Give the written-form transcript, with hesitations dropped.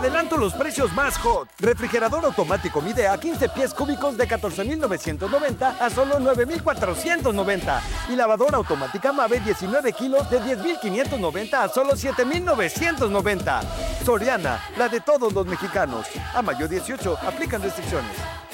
adelanto los precios más hot. Refrigerador automático Midea 15 pies cúbicos de 14,990 a solo 9,490. Y lavadora automática Mave 19 kilos de 10,590 a solo 7,990. Soriana, la de todos los mexicanos. A mayo 18, aplican restricciones.